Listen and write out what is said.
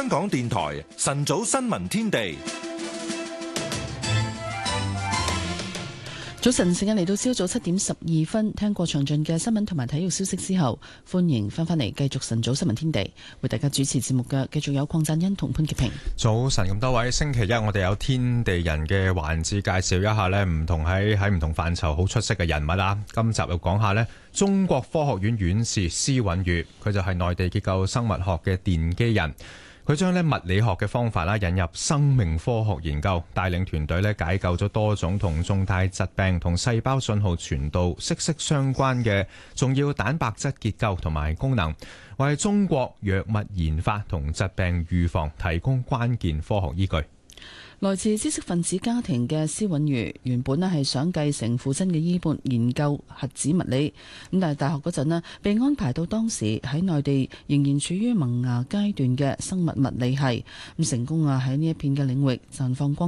香港電台晨早新聞天地。 早晨，時間嚟到朝早7:12，聽過詳盡嘅新聞同埋體育消息之後，歡迎翻返嚟繼續晨早新聞天地，為大家主持節目嘅繼續有鄺贊恩同潘潔平。 早晨，咁多位，星期一我哋有天地人嘅環節，介紹一下呢唔同喺唔同範疇好出色嘅人物啦。今集又講下呢中國科學院院士施允宇，佢就係內地結構生物學嘅奠基人。佢將物理學嘅方法啦引入生命科學研究，帶領團隊解救咗多種同重大疾病同細胞信號傳導息息相關嘅重要蛋白質結構同埋功能，為中國藥物研發同疾病預防提供關鍵科學依據。 來自知識分子家庭嘅施允宇原本係想繼承父親嘅衣缽研究核子物理，咁但係大學嗰陣被安排到當時喺內地仍然處於萌芽階段嘅生物物理系，咁成功喺呢一片嘅領域綻放光。